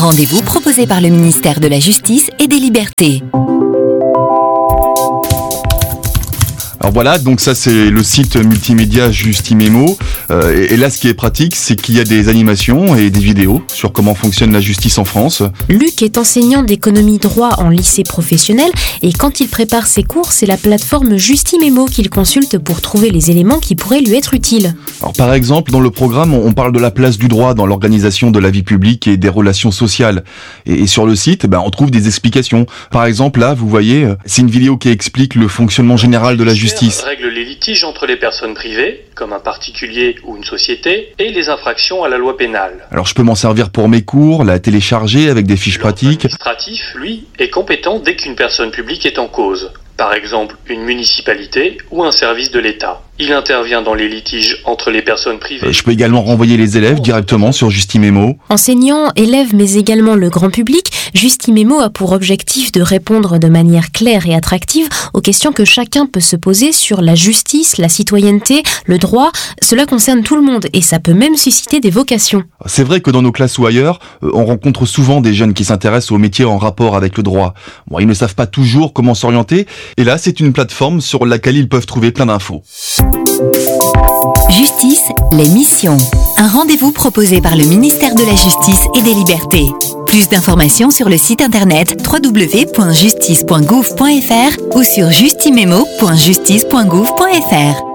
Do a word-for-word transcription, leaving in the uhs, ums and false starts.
rendez-vous proposé par le ministère de la Justice et des Libertés. Alors voilà, donc ça c'est le site multimédia Justimemo. Euh, et, et là, ce qui est pratique, c'est qu'il y a des animations et des vidéos sur comment fonctionne la justice en France. Luc est enseignant d'économie droit en lycée professionnel et quand il prépare ses cours, c'est la plateforme Justimemo qu'il consulte pour trouver les éléments qui pourraient lui être utiles. Alors par exemple, dans le programme, on parle de la place du droit dans l'organisation de la vie publique et des relations sociales. Et, et sur le site, ben, on trouve des explications. Par exemple, là, vous voyez, c'est une vidéo qui explique le fonctionnement général de la justice. Règle les litiges entre les personnes privées, comme un particulier ou une société, et les infractions à la loi pénale. Alors je peux m'en servir pour mes cours, la télécharger avec des fiches pratiques. L'administratif, lui, est compétent dès qu'une personne publique est en cause. Par exemple, une municipalité ou un service de l'État. Il intervient dans les litiges entre les personnes privées. Je peux également renvoyer les élèves directement sur Justimemo. Enseignants, élèves, mais également le grand public, Justimemo a pour objectif de répondre de manière claire et attractive aux questions que chacun peut se poser sur la justice, la citoyenneté, le droit. Cela concerne tout le monde et ça peut même susciter des vocations. C'est vrai que dans nos classes ou ailleurs, on rencontre souvent des jeunes qui s'intéressent aux métiers en rapport avec le droit. Bon, ils ne savent pas toujours comment s'orienter. Et là, c'est une plateforme sur laquelle ils peuvent trouver plein d'infos. Justice, l'émission. Un rendez-vous proposé par le ministère de la Justice et des Libertés. Plus d'informations sur le site internet w w w point justice point gouv point f r ou sur justimemo point justice point gouv point f r.